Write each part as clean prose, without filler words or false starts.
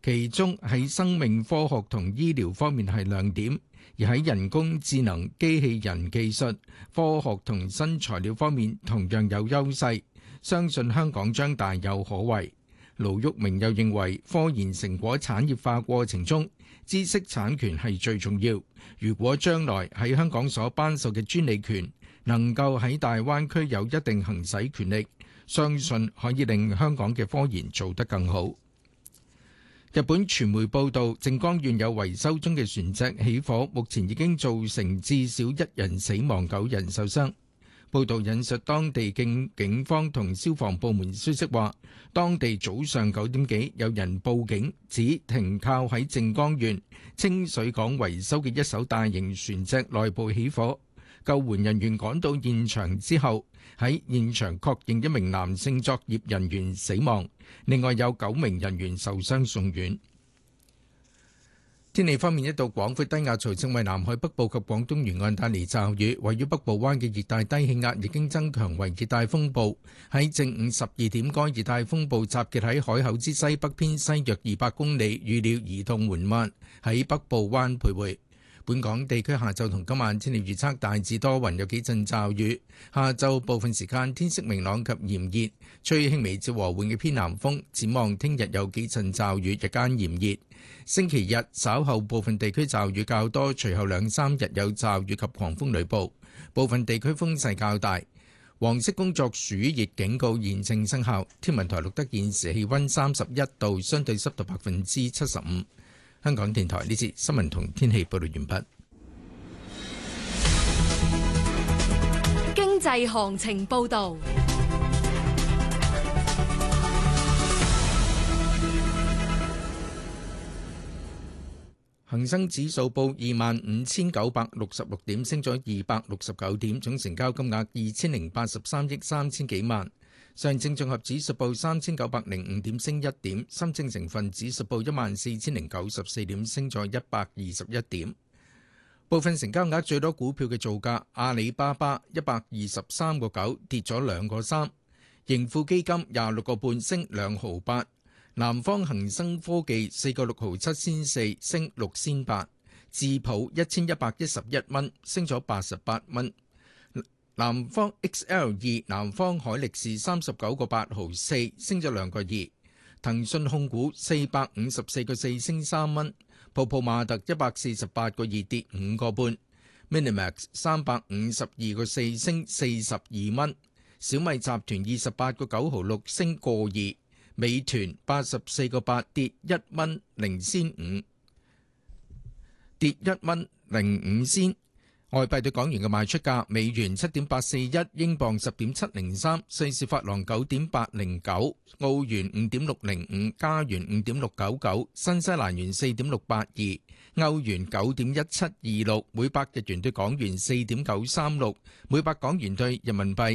其中喺生命科學同醫療方面係亮點，而喺人工智能、機器人技術、科學同新材料方面同樣有優勢，相信香港將大有可為。盧煜明又認為，科研成果產業化過程中，知識產權係最重要。如果將來喺香港所頒授嘅專利權能夠喺大灣區有一定行使權力，相信可以令香港嘅科研做得更好。日本傳媒報道，靜岡縣有維修中嘅船隻起火，目前已經造成至少1人死亡、9人受傷。報道引述當地警方同消防部門消息話，當地早上9點幾有人報警，指停靠喺靜岡縣清水港維修嘅一艘大型船隻內部起火。救援人員趕到現場之後，喺現場確認1名男性作業人員死亡，另外有9名人員受傷送院。天氣方面，一道廣闊低壓槽正為南海北部及廣東沿岸帶嚟驟雨，位於北部灣嘅熱帶低氣壓已經增強為熱帶風暴。喺正午12點，該熱帶風暴集結喺海口之西北偏西約200公里，預料移動緩慢，喺北部灣徘徊。本港地區下晝同今晚天氣預測大致多雲，有幾陣驟雨。下晝部分時間天色明朗及炎熱，吹輕微至和緩嘅偏南風。展望聽日有幾陣驟雨，日間炎熱。星期日稍後部分地區驟雨較多，隨後2-3日有驟雨及狂風雷暴，部分地區風勢較大。黃色工作暑熱警告現正生效。天文台錄得現時氣溫31度，相對濕度75%。香港電台呢節新聞同天氣報道完畢。 經濟行情報道。 恒生指數報25,966點，升咗269點，總成交金額2083億3千幾萬。上證綜合指數報3905點，升1點。深證成分指數報14094點，升咗121點。部分成交額最多股票嘅造價：阿里巴巴123個9，跌咗2個3；盈富基金26個半，升2毫8；南方恒生科技4個6毫7仙4，升6仙8；智普1111蚊，升咗88蚊。南方 XL2 南方海力士39個8毫4，升咗2個2。騰訊控股454個4，升3蚊。泡泡瑪特148個2，跌5個半。Minimax 352個4，升42蚊。小米集團28個9毫6，升個2。美團84個8，跌1蚊0仙5，跌1蚊05仙。外幣對港元嘅賣出價：美元7.841，英鎊10.703，瑞士法郎9.809，澳元5.605，加元5.699，新西蘭元4.682，歐元9.1726，每百日元對港元4.936，每百港元對人民幣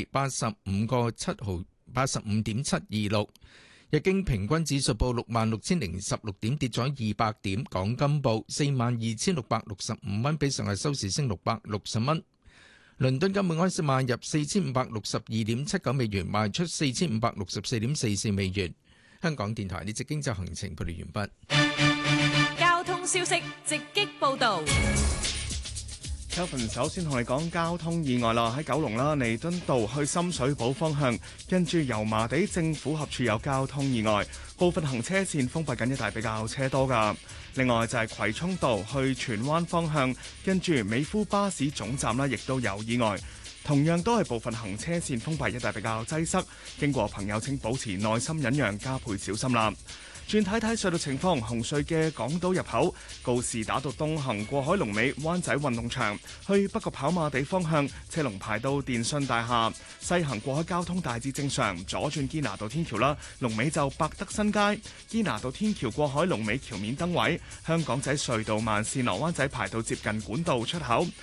85.726。日經平均指數報66,016點，跌咗200點。港金報42,665蚊，比上日收市升660蚊。倫敦金每安士賣入4,562.79美元，賣出4,564.44美元。香港電台呢節經濟行情報道完畢。 交通消息直擊報導。 Kelvin 首先同你講交通意外啦，喺九龍啦，彌敦道去深水埗方向，跟住油麻地政府合署有交通意外，部分行車線封閉緊，一帶比較車多㗎。另外就係葵涌道去荃灣方向，跟住美孚巴士總站啦，亦都有意外，同樣都係部分行車線封閉，一帶比較擠塞，經過朋友請保持耐心忍讓，加倍小心啦。轉睇睇隧道情況，紅隧嘅港島入口告士打道東行過海龍尾灣仔運動場，去北角跑馬地方向車龍排到電訊大廈；西行過海交通大致正常，左轉堅拿道天橋啦，龍尾就百德新街；堅拿道天橋過海龍尾橋面燈位，香港仔隧道慢線落灣仔排到接近管道出口。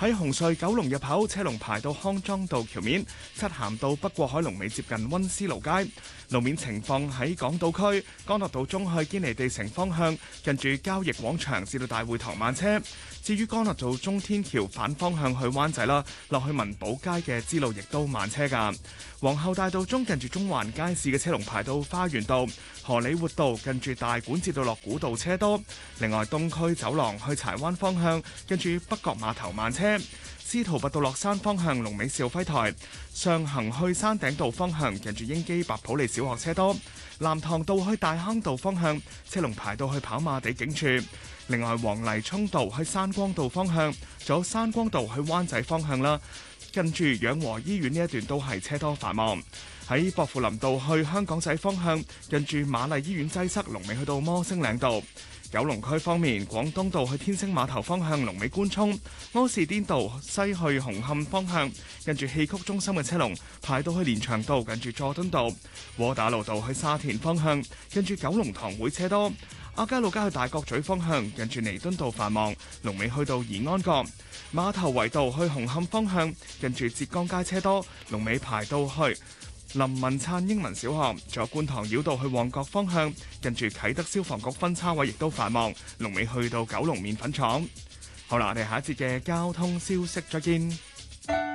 喺紅隧九龍入口車龍排到康莊道橋面，漆咸道北過海龍尾接近溫思勞街。路面情況喺港島區，干諾道中去堅尼地城方向，近住交易廣場至到大會堂慢車。至於干諾道中天橋反方向去灣仔啦，落去文寶街嘅支路亦都慢車㗎。皇后大道中近住中環街市嘅車龍排到花園道，荷里活道近住大館至到樂古道車多。另外東區走廊去柴灣方向，近住北角碼頭慢車。司徒拔道落山方向龍尾兆輝台，上行去山頂道方向近住英基白普利小學車多。南塘道去大坑道方向車龍排到去跑馬地警署。另外黃泥涌道去山光道方向，仲有山光道去灣仔方向啦，近住養和醫院呢一段都係車多繁忙。喺薄扶林道去香港仔方向，近住瑪麗醫院擠塞，龍尾去到摩星嶺道。九龍區方面，廣東道去天星碼頭方向龍尾官涌，柯士甸道西去紅磡方向，近住戲曲中心嘅車龍排到去連翔道，近住佐敦道。窩打老道去沙田方向，近住九龍塘會車多。亞皆老街去大角咀方向，近住彌敦道繁忙，龍尾去到宜安閣。馬頭圍道去紅磡方向，近住浙江街車多，龍尾排到去林文燦英文小學。仲有觀塘繞道去旺角方向，近住啟德消防局分叉位亦都繁忙，龍尾去到九龍麵粉廠。好啦，我哋下一節嘅交通消息再見。